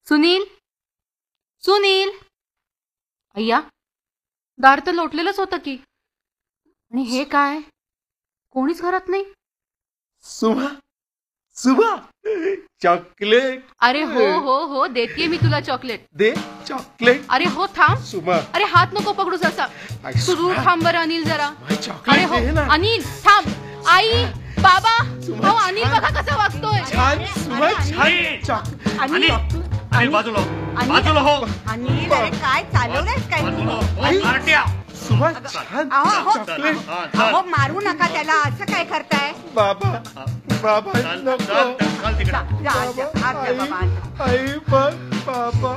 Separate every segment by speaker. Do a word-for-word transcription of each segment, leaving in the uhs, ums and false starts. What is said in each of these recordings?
Speaker 1: सुनील, सुनील. अय्या, दार तर लोटलेलंच होतं की. आणि हे काय, कोणीच घरात नाही.
Speaker 2: सुभा, सुभा, चॉकलेट.
Speaker 1: अरे हो हो हो, देतेय मी तुला चॉकलेट.
Speaker 2: दे चॉकलेट.
Speaker 1: अरे हो थांब.
Speaker 2: सुभा,
Speaker 1: अरे हात नको पकडूस असा. तू दूर थांब बरं अनिल जरा. अरे हो अनिल थांब. आई बाबा, अहो अनिल बघा कसा वागतोय.
Speaker 2: छान सुभा, छान.
Speaker 3: अनिल, अनिल बाजूला बाजूला हो.
Speaker 4: अनिल, अरे काय चालवलंयस काय?
Speaker 2: सुभा, छान चॉकलेट.
Speaker 4: अहो मारू नका त्याला, असं काय करताय?
Speaker 2: बाबा, बाबा नको.
Speaker 4: जा, जा, जा, हात द्या बाबा.
Speaker 2: आई बघ बाबा.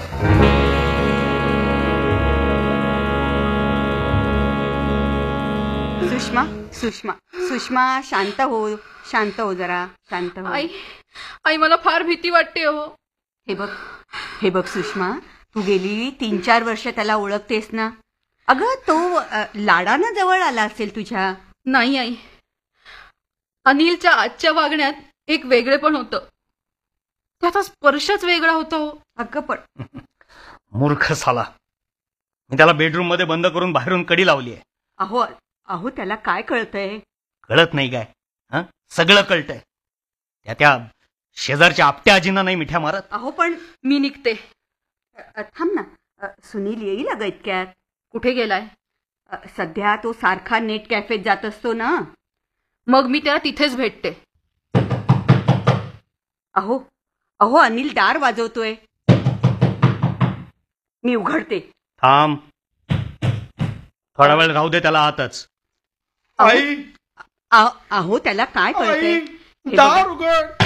Speaker 4: सुषमा, सुषमा, सुषमा, शांत हो, शांत हो जरा, शांत हो.
Speaker 1: आई, आई मला फार भीती वाटते हो.
Speaker 4: हे बघ, हे बघ सुषमा, तू गेली तीन चार वर्ष त्याला ओळखतेस ना. अगं तो लाडानं जवळ आला असेल तुझ्या.
Speaker 1: नाही आई, अनिलच्या आजच्या वागण्यात एक वेगळे पण होतं. त्याचा स्पर्शच वेगळा होता हो.
Speaker 4: अगं पण
Speaker 3: मूर्ख साला, मी त्याला बेडरूम मध्ये बंद करून बाहेरून कडी लावली आहे.
Speaker 4: अहो अहो त्याला काय कळतंय?
Speaker 3: कळत नाही काय? हं, सगळं कळतंय. त्या त्या शेजारच्या आपट्या आजींना नाही मिठ्या मारत.
Speaker 4: अहो पण
Speaker 1: मी निघते.
Speaker 4: थांब ना, सुनील येईल अगं इतक्यात.
Speaker 1: कुठे गेलाय?
Speaker 4: सध्या तो सारखा नेट कॅफेत जात असतो ना.
Speaker 1: मग मी त्याला तिथेच भेटते.
Speaker 4: अहो अहो अनिल दार वाजवतोय. मी उघडते.
Speaker 3: थांब, थोडा वेळ राहू दे त्याला आतच.
Speaker 2: आई,
Speaker 4: अहो त्याला काय कळतंय?
Speaker 2: दार उघड.